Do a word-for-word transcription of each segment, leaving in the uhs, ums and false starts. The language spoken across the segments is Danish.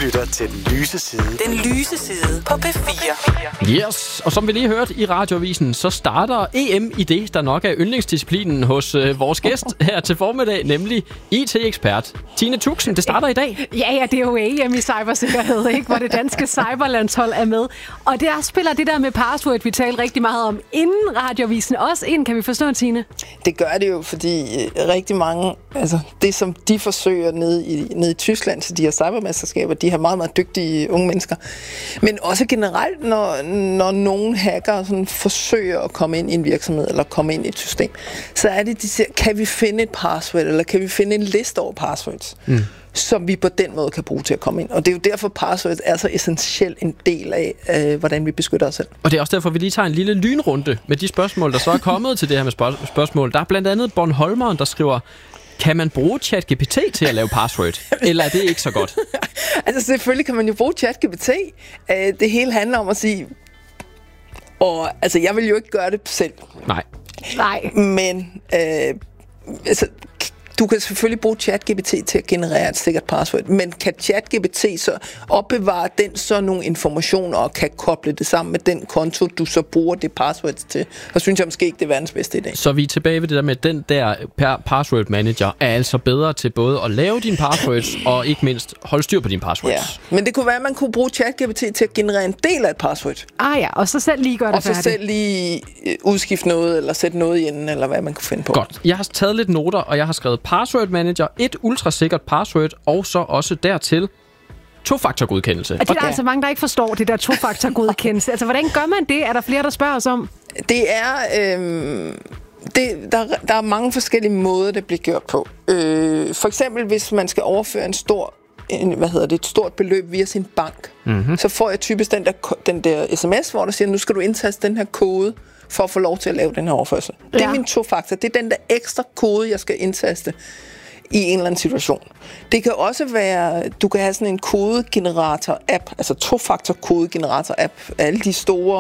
lytter til Den Lyse Side. Den Lyse Side på P fire. Yes, og som vi lige hørte i Radioavisen, så starter E M i det, der nok er yndlingsdisciplinen hos øh, vores gæst her til formiddag, nemlig I T-ekspert Tine Tuxen. Det starter i dag. Ja, ja, det er jo E M i cybersikkerhed, ikke? Hvor det danske cyberlandshold er med. Og der spiller det der med password, vi talte rigtig meget om inden Radioavisen også ind, kan vi forstå, Tine? Det gør det jo, fordi rigtig mange, altså det som de forsøger nede i, nede i Tyskland, så de her cybermesterskaber, de har meget, meget dygtige unge mennesker. Men også generelt, når, når nogen hacker sådan forsøger at komme ind i en virksomhed, eller komme ind i et system, så er det, de siger, kan vi finde et password, eller kan vi finde en liste over passwords, mm. som vi på den måde kan bruge til at komme ind. Og det er jo derfor, passwords er så essentielt en del af, øh, hvordan vi beskytter os selv. Og det er også derfor, vi lige tager en lille lynrunde med de spørgsmål, der så er kommet til det her med spørg- spørgsmål. Der er blandt andet Bornholmeren, der skriver, kan man bruge ChatGPT til at lave password? Eller er det ikke så godt? Altså selvfølgelig kan man jo bruge ChatGPT. Det hele handler om at sige, og altså jeg vil jo ikke gøre det selv. Nej. Nej. Men øh, altså, du kan selvfølgelig bruge ChatGPT til at generere et sikkert password, men kan ChatGPT så opbevare den så nogle informationer og kan koble det sammen med den konto, du så bruger det password til? Så synes jeg måske ikke, det er verdens bedste idé. Så vi er tilbage ved det der med, at den der password manager er altså bedre til både at lave dine passwords og ikke mindst holde styr på dine passwords. Ja, men det kunne være, at man kunne bruge ChatGPT til at generere en del af et password. Ah ja, og så selv lige gøre det Og så færdigt. selv lige udskifte noget, eller sætte noget i enden, eller hvad man kunne finde på. Godt. Jeg har taget lidt noter, og jeg har skrevet password manager, et ultrasikkert password, og så også dertil to-faktor-godkendelse. Og det er der altså mange, der ikke forstår, det der to-faktor-godkendelse. Altså, hvordan gør man det? Er der flere, der spørger os om? Det er... Øh, det, der, der er mange forskellige måder, det bliver gjort på. Øh, for eksempel, hvis man skal overføre en stor... En, hvad hedder det, et stort beløb via sin bank, mm-hmm. så får jeg typisk den der, den der sms, hvor der siger, nu skal du indtaste den her kode, for at få lov til at lave den her overførsel. Ja. Det er min to-faktor. Det er den der ekstra kode, jeg skal indtaste i en eller anden situation. Det kan også være, du kan have sådan en kodegenerator-app, altså to-faktor-kodegenerator-app, alle de store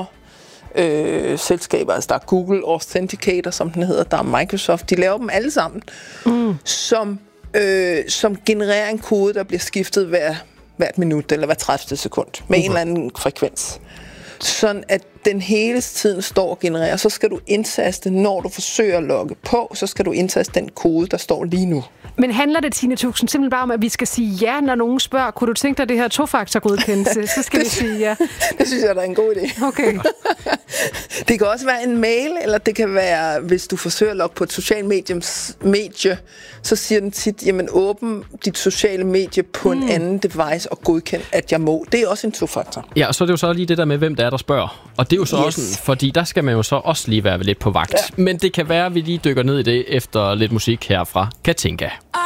øh, selskaber, altså der er Google Authenticator, som den hedder, der er Microsoft, de laver dem alle sammen, mm. som, øh, som genererer en kode, der bliver skiftet hver, hvert minut, eller hver tredivte sekund, med okay. en eller anden frekvens. Sådan at den hele tiden står og genererer. Så skal du indtaste, når du forsøger at logge på, så skal du indtaste den kode, der står lige nu. Men handler det, Tine Tuxen, simpelthen bare om, at vi skal sige ja, når nogen spørger, kunne du tænke dig det her to-faktor-godkendelse? Så skal vi sige ja. Det synes jeg, der er en god idé. Okay. Det kan også være en mail, eller det kan være, hvis du forsøger at logge på et socialt medie, så siger den tit, jamen åbn dit sociale medie på mm. en anden device og godkend, at jeg må. Det er også en to-faktor. Ja, og så er det jo så lige det der med, hvem der er, der spørger. Og det er jo så yes. også, fordi der skal man jo så også lige være lidt på vagt. Ja. Men det kan være, at vi lige dykker ned i det efter lidt musik her fra Katinka.